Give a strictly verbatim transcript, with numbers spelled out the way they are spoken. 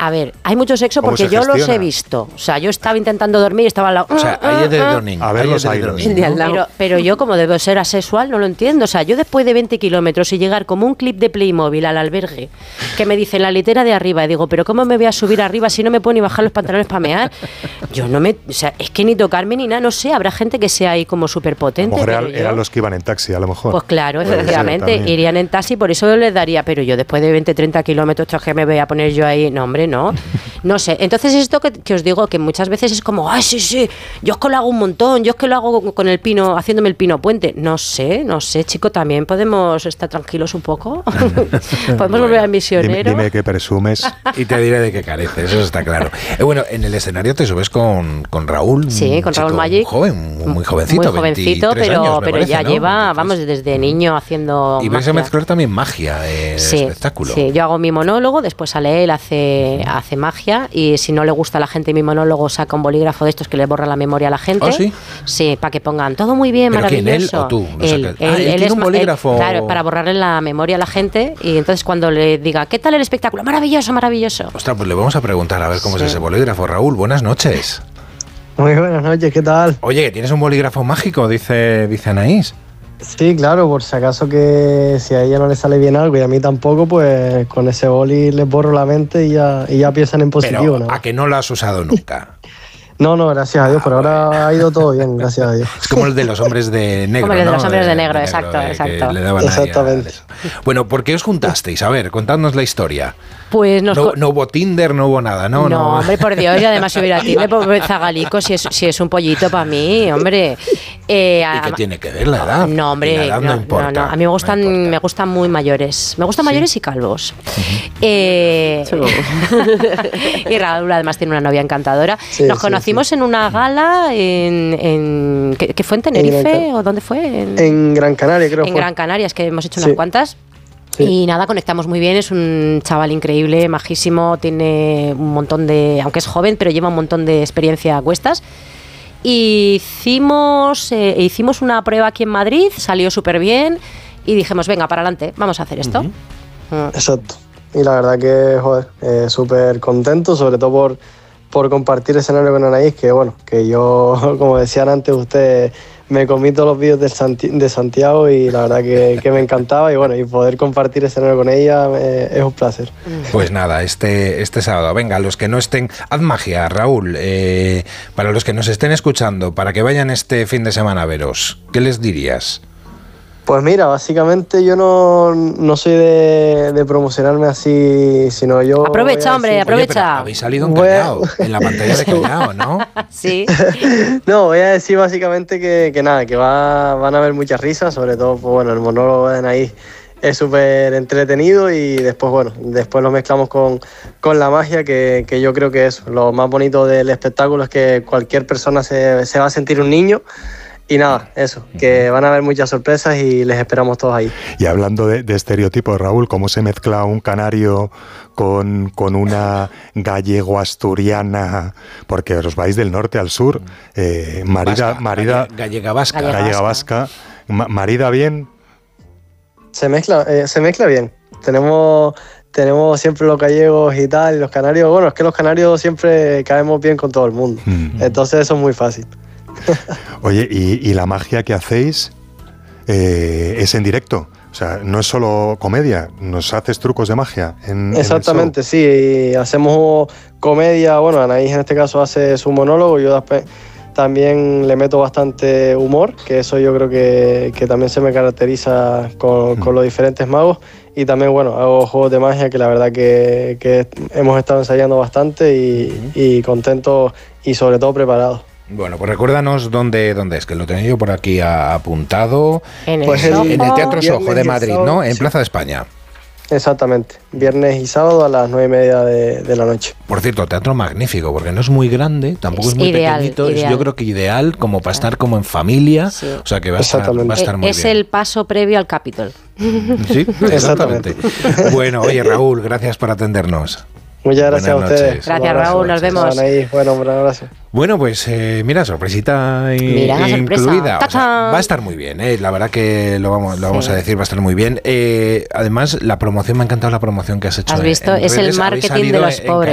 A ver, hay mucho sexo porque yo los he visto. O sea, yo estaba intentando dormir y estaba al lado. O sea, ahí es de dormir. A ver los aires. Pero, pero yo, como debo ser asexual, no lo entiendo. O sea, yo después de veinte kilómetros y llegar como un clip de Playmobil al albergue, que me dice en la litera de arriba, y digo, pero ¿cómo me voy a subir arriba si no me puedo ni bajar los pantalones para mear? Yo no me... O sea, es que ni tocarme ni nada, no sé. Habrá gente que sea ahí como súper potente. A lo mejor pero eran yo, los que iban en taxi, a lo mejor. Pues claro, Puede efectivamente, ser, irían en taxi, por eso les daría, pero yo después de veinte, treinta kilómetros, esto es que me voy a poner yo ahí, no hombre, no, no sé. Entonces esto que, que os digo, que muchas veces es como, ay, sí, sí, yo es que lo hago un montón, yo es que lo hago con el pino, haciéndome el pino puente, no sé, no sé, chico, también podemos estar tranquilos un poco, podemos bueno, volver al misionero. Dime, dime que presumes. Y te diré de qué careces, eso está claro. Eh, bueno, en el escenario te subes con, con Raúl, sí, con Raúl Magic, joven, muy, muy jovencito, muy jovencito, pero, años, pero parece, ya ¿no? lleva, Entonces, vamos, desde niño haciendo y vais a mezclar también magia en sí, el espectáculo. Sí, yo hago mi monólogo, después sale él, hace, hace magia, y si no le gusta a la gente mi monólogo, saca un bolígrafo de estos que le borra la memoria a la gente. ¿Oh, sí? Sí, para que pongan todo muy bien, ¿Pero maravilloso. quién, él o tú? No él, sé él, qué. Ah, él, él él tiene es un bolígrafo. Él, claro, para borrarle la memoria a la gente, y entonces cuando le diga, ¿qué tal el espectáculo? Maravilloso, maravilloso. Ostras, pues le vamos a preguntar a ver cómo sí. es ese bolígrafo. Raúl, buenas noches. Muy buenas noches, ¿qué tal? Oye, ¿tienes un bolígrafo mágico? Dice, dice Anaís. Sí, claro, por si acaso que si a ella no le sale bien algo y a mí tampoco, pues con ese boli les borro la mente y ya, y ya piensan en positivo. Pero, ¿no? ¿a que no lo has usado nunca? No, no, gracias a Dios, Ah, por ahora bueno. ha ido todo bien, gracias a Dios. Es como el de los hombres de negro, Como el de ¿no? los hombres de negro, de exacto, eh, exacto. que le daban Exactamente. ahí a- Bueno, ¿por qué os juntasteis? A ver, contadnos la historia. Pues nos No, co- no hubo Tinder, no hubo nada, ¿no? No, hombre, por Dios, y además si hubiera Tinder, pues Zagalico, si es, si es un pollito para mí, hombre. Eh, ¿Y qué tiene que ver la edad? No, hombre, La edad no, no, importa. no, no. A mí me gustan, no importa. me gustan muy mayores. Me gustan ¿Sí? mayores y calvos. Eh, y Raúl además tiene una novia encantadora. Sí, Nos sí, conocimos sí. en una gala en, en ¿qué, qué fue en Tenerife Gran- o dónde fue? En, En Gran Canaria, creo en fue. Gran Canaria, es que hemos hecho Sí. unas cuantas. Sí. Y nada, conectamos muy bien, es un chaval increíble, majísimo, tiene un montón de, aunque es joven, pero lleva un montón de experiencia a cuestas. Y hicimos, eh, hicimos una prueba aquí en Madrid, salió súper bien y dijimos, venga, para adelante, vamos a hacer esto. Ujú. Mm. Exacto. Y la verdad que, joder, eh, súper contento, sobre todo por, por compartir escenario con Anaís, que bueno, que yo, como decían antes ustedes, me comí todos los vídeos de, Santi- de Santiago y la verdad que, que me encantaba y bueno, y poder compartir escenario con ella eh, es un placer. Pues nada, este, este sábado, venga, los que no estén, haz magia, Raúl, eh, para los que nos estén escuchando, para que vayan este fin de semana a veros, ¿qué les dirías? Pues mira, básicamente yo no, no soy de, de promocionarme así, sino yo... Aprovecha, voy a hombre, decir- aprovecha. Oye, pero habéis salido en Voy a- Callao, en la pantalla de Callao, ¿no? Sí. No, voy a decir básicamente que, que nada, que va, van a haber muchas risas, sobre todo, pues bueno, el monólogo de Anaís es súper entretenido y después, bueno, después lo mezclamos con, con la magia, que, que yo creo que es lo más bonito del espectáculo, es que cualquier persona se, se va a sentir un niño. Y nada, eso, que van a haber muchas sorpresas y les esperamos todos ahí. Y hablando de, de estereotipos, Raúl, ¿cómo se mezcla un canario con, con una gallego-asturiana? Porque os vais del norte al sur. Eh, marida, Vasca, marida, galle- gallega vasca. Gallega gallega vasca. Ma- marida bien. Se mezcla, eh, se mezcla bien. Tenemos, tenemos siempre los gallegos y tal, y los canarios. Bueno, es que los canarios siempre caemos bien con todo el mundo. Mm. Entonces eso es muy fácil. Oye, ¿y, y la magia que hacéis eh, es en directo? O sea, no es solo comedia, nos haces trucos de magia. En, Exactamente, sí. Hacemos comedia. Bueno, Anaís en este caso hace su monólogo. Yo después también le meto bastante humor, que eso yo creo que, que también se me caracteriza con, con los diferentes magos. Y también, bueno, hago juegos de magia que la verdad que, que hemos estado ensayando bastante y, y contentos y sobre todo preparados. Bueno, pues recuérdanos dónde, dónde es, que lo tenía yo por aquí a- apuntado. En el, Pues el- Soho. En el Teatro Viernes Soho de y Madrid, sábado, ¿no? En sí. Plaza de España. Exactamente, viernes y sábado a las nueve y media de, de la noche. Por cierto, teatro magnífico, porque no es muy grande, tampoco Es es muy ideal, pequeñito, es ideal. yo creo que ideal como para estar como en familia, Sí. o sea que va a estar, Exactamente. va a estar muy es bien. el paso previo al Capitol. Sí, exactamente. Bueno, oye Raúl, gracias por atendernos. Muchas gracias Buenas a ustedes. noches. Gracias, Un abrazo. Raúl, nos vemos. Anaís, bueno, un abrazo. Bueno, pues eh, mira, sorpresita i- Mira, sorpresa. incluida. O sea, ¡Tachán! va a estar muy bien, ¿eh? La verdad que lo vamos, lo vamos Sí. a decir, va a estar muy bien. Eh, además, la promoción, me ha encantado la promoción que has hecho. ¿Has en- visto? en Es el redes. Habéis marketing de salido los en pobres.